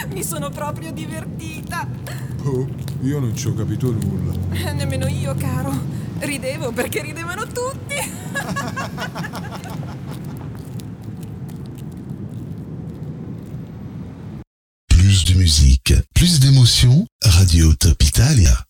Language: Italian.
Mi sono proprio divertita. Oh, io non ci ho capito nulla. Nemmeno io, caro. Ridevo perché ridevano tutti. Plus de musique, plus d'émotions, Radio Top Italia.